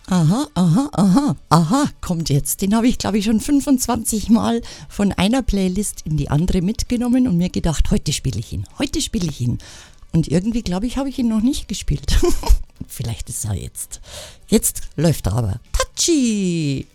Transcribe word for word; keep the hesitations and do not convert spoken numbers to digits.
Aha, aha, aha, aha, kommt jetzt. Den habe ich, glaube ich, schon fünfundzwanzig Mal von einer Playlist in die andere mitgenommen und mir gedacht, heute spiele ich ihn, heute spiele ich ihn. Und irgendwie, glaube ich, habe ich ihn noch nicht gespielt. Vielleicht ist er jetzt. Jetzt läuft er aber. Tatschi!